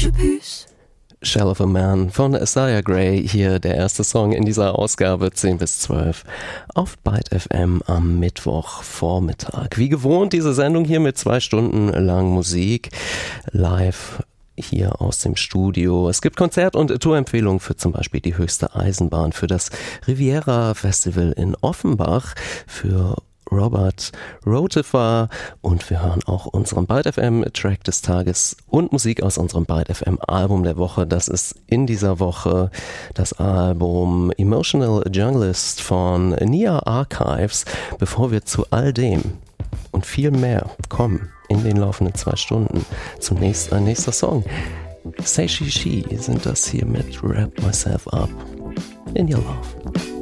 Shell of a Man von Isaiah Gray, hier der erste Song in dieser Ausgabe 10 bis 12 auf Byte FM am Mittwochvormittag. Wie gewohnt diese Sendung hier mit 2 Stunden lang Musik live hier aus dem Studio. Es gibt Konzert- und Tourempfehlungen für zum Beispiel die Höchste Eisenbahn, für das Riviera Festival in Offenbach, für Robert Rotifer und wir hören auch unseren Byte FM Track des Tages und Musik aus unserem Byte FM Album der Woche. Das ist in dieser Woche das Album Emotional Junglist von Nia Archives. Bevor wir zu all dem und viel mehr kommen in den laufenden 2 Stunden, zunächst ein nächster Song. Say She She sind das hier mit Wrap Myself Up in Your Love.